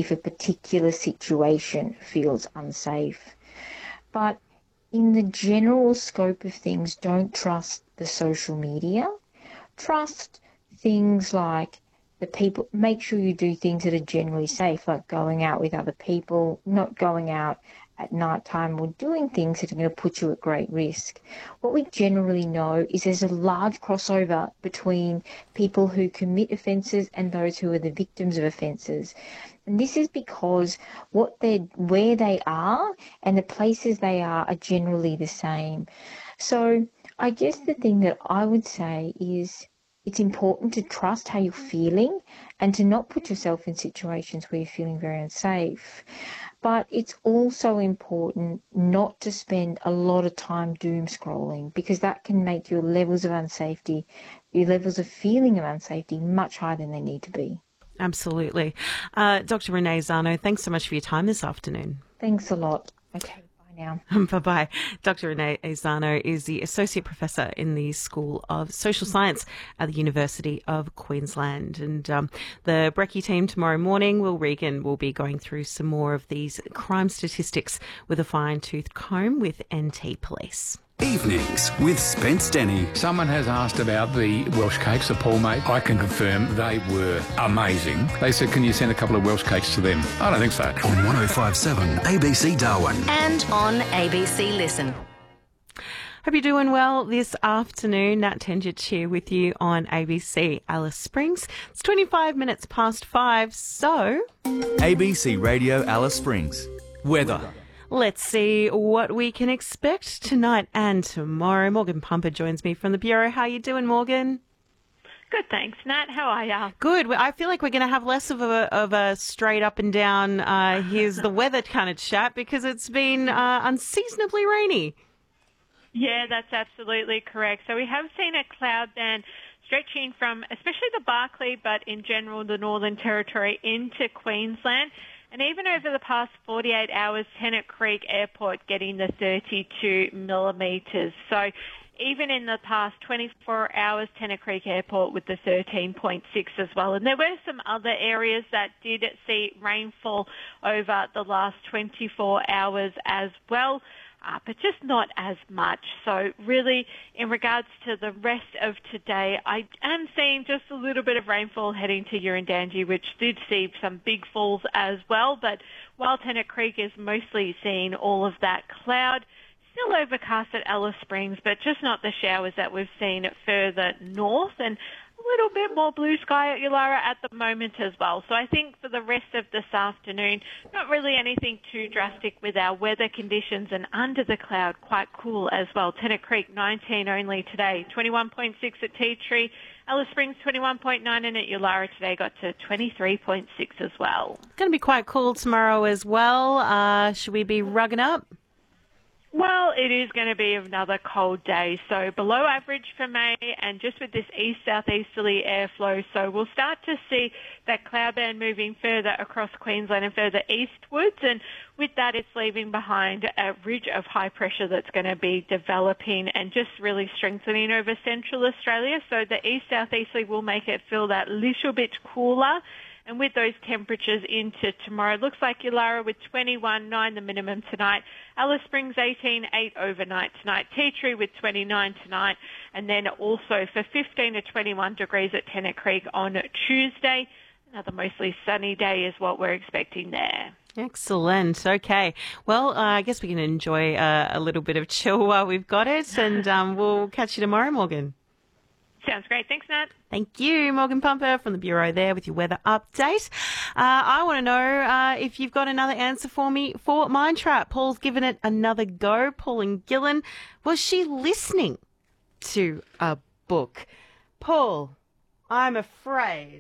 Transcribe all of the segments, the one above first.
if a particular situation feels unsafe. But in the general scope of things, don't trust the social media. Trust things like the people. Make sure you do things that are generally safe, like going out with other people, not going out at night time or doing things that are going to put you at great risk. What we generally know is there's a large crossover between people who commit offences and those who are the victims of offences. And this is because where they are and the places they are generally the same. So I guess the thing that I would say is it's important to trust how you're feeling and to not put yourself in situations where you're feeling very unsafe. But it's also important not to spend a lot of time doom scrolling, because that can make your levels of unsafety, your levels of feeling of unsafety much higher than they need to be. Absolutely. Dr. Renee Zano, thanks so much for your time this afternoon. Thanks a lot. Okay. Now. Bye-bye. Dr. Renee Zano is the Associate Professor in the School of Social Science at the University of Queensland. And the Brekkie team tomorrow morning, Will Regan, will be going through some more of these crime statistics with a fine-toothed comb with NT Police. Evenings with Spence Denny. Someone has asked about the Welsh cakes, the Paul mate. I can confirm they were amazing. They said, can you send a couple of Welsh cakes to them? I don't think so. On 105.7 ABC Darwin. And on ABC Listen. Hope you're doing well this afternoon. Nat Tenjich here with you on ABC Alice Springs. It's 25 minutes past 5, so... ABC Radio Alice Springs. Weather. Let's see what we can expect tonight and tomorrow. Morgan Pumper joins me from the Bureau. How are you doing, Morgan? Good, thanks, Nat. How are you? Good. I feel like we're going to have less of a straight up and down, here's the weather kind of chat, because it's been unseasonably rainy. Yeah, that's absolutely correct. So we have seen a cloud band stretching from especially the Barkly, but in general the Northern Territory into Queensland. And even over the past 48 hours, Tennant Creek Airport getting the 32 millimetres. So even in the past 24 hours, Tennant Creek Airport with the 13.6 as well. And there were some other areas that did see rainfall over the last 24 hours as well. But just not as much. So really, in regards to the rest of today, I am seeing just a little bit of rainfall heading to Urandangi, which did see some big falls as well. But while Tennant Creek is mostly seeing all of that cloud, still overcast at Alice Springs, but just not the showers that we've seen further north. And a little bit more blue sky at Yulara at the moment as well. So I think for the rest of this afternoon, not really anything too drastic with our weather conditions, and under the cloud, quite cool as well. Tennant Creek, 19 only today, 21.6 at Tea Tree, Alice Springs, 21.9, and at Yulara today got to 23.6 as well. It's going to be quite cool tomorrow as well. Should we be rugging up? Well, it is going to be another cold day, so below average for May, and just with this east-southeasterly airflow, so we'll start to see that cloud band moving further across Queensland and further eastwards, and with that it's leaving behind a ridge of high pressure that's going to be developing and just really strengthening over central Australia, so the east-southeasterly will make it feel that little bit cooler. And with those temperatures into tomorrow, it looks like Yulara with 21.9 the minimum tonight, Alice Springs 18.8 overnight tonight, Tea Tree with 29 tonight, and then also for 15 to 21 degrees at Tennant Creek on Tuesday. Another mostly sunny day is what we're expecting there. Excellent. Okay. Well, I guess we can enjoy a little bit of chill while we've got it, and we'll catch you tomorrow, Morgan. Sounds great. Thanks, Nat. Thank you, Morgan Pumper from the Bureau there with your weather update. I want to know if you've got another answer for me for Mind Trap. Paul's given it another go. Paul and Gillen. Was she listening to a book? Paul, I'm afraid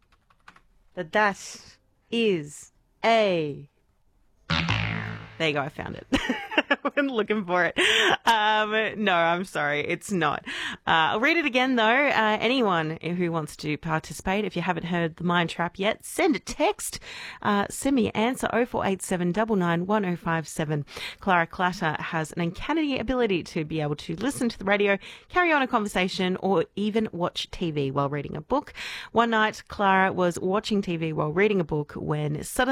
that is a... There you go, I found it. I'm looking for it. No, I'm sorry, it's not. I'll read it again, though. Anyone who wants to participate, if you haven't heard the Mind Trap yet, send a text. Send me your answer, 0487 99 1057. Clara Clatter has an uncanny ability to be able to listen to the radio, carry on a conversation, or even watch TV while reading a book. One night, Clara was watching TV while reading a book when suddenly